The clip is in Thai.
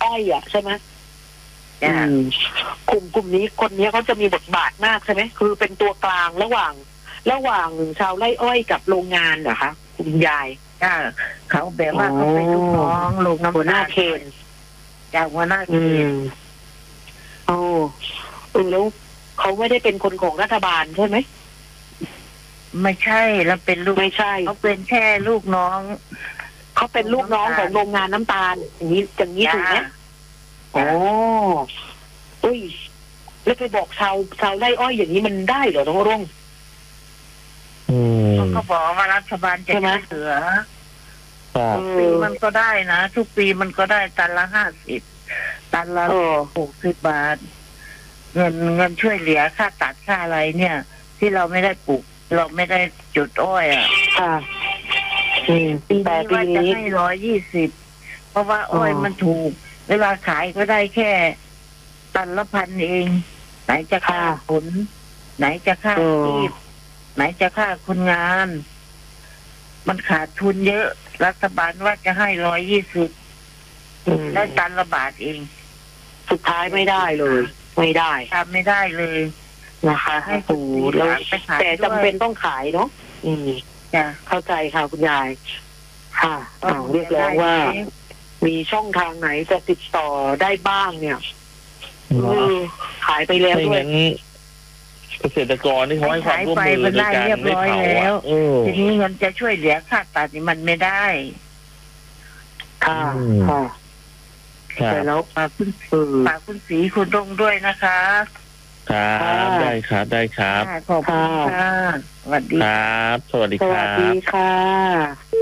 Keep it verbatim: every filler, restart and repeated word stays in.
อ้อยอ่ะใช่ไหมจ้ะอืมกลุ่มกลุ่มนี้คนนี้เขาจะมีบทบาทมากใช่ไหมคือเป็นตัวกลางระหว่าง ระหว่างชาวไร่อ้อยกับโรงงานเหรอคะคุณยายจ้ะเขาแบบว่าเขาเป็นลูกน้องลูกน้ำหัวหน้าตลเคนจากหัวหน้าเขอืตมโอ้เออแล้วเขาไม่ได้เป็นคนของรัฐบาลใช่ไหมไม่ใช่แล้วเป็นลูกไม่ใช่เขาเป็นแค่ลูกน้องเขาเป็นลูกน้องของโรงงานน้ำตาล อย่างนี้อย่างนี้ถูกไหมจ้ะโอ้อุ้ยแล้วไปบอกชาวชาวไร่อ้อยอย่างนี้มันได้เหรอน้องรุ่งอืมเขาก็บอกว่ารัฐบาลจะใช่ไหมช่วยเหลือครับเอปีอมันก็ได้นะทุกปีมันก็ได้ตันละห้าสิบตันละเออหกสิบบาท เงินเงินช่วยเหลือค่าตัดค่าอะไรเนี่ย ที่เราไม่ได้ปลูก เราไม่ได้จุดอ้อยอ่ะค่ะ อืมปีแต่นี้ปีว่าจะนี้ให้ร้อยยี่สิบเพราะว่าอ้อยอ๋อมันถูก เวลาขายก็ได้แค่ ตันละพันเอง ไหนจะค่าขนไหนจะค่าเออทีบไหนจะค่าคนงาน มันขาดทุนเยอะ รัฐบาลว่าจะให้ร้อยยี่สิบอืมได้ตันละบาทเองสุดท้ายไม่ได้เลย ไม่ได้ทำไม่ได้เลยนะคะให้โอ้โหแล้วไปขายแต่จำเป็นด้วยต้องขายเนาะอืมจ้ะเข้าใจค่ะคุณยาย ค่ะอ่าเรียกร้องว่า มีช่องทางไหนจะติดต่อได้บ้างเนี่ยเออขายไปแล้วไม่ด้วยงั้นเกษตรกรที่เขาให้ความร่วมมือในการไม่เผาอ่ะเออทีนี้เงินจะช่วยเหลือค่าตัดนี่มันไม่ได้ค่ะอืมค่ะครับแต่แล้วฝากคุณเออฝากคุณศรีคุณดงด้วยนะคะครับค่ะได้ครับได้ครับค่ะขอบคุณค่ะสวัสดีครับ สวัสดีสควัรัสดีบค่ะ